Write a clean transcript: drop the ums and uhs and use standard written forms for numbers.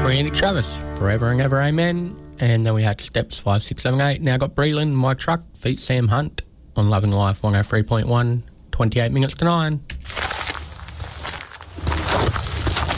Randy Travis, Forever and Ever Amen. And then we had Steps 5, 6, 7, 8. Now got Breland, My Truck, feat Sam Hunt on Loving Life 103.1, 28 minutes to 9.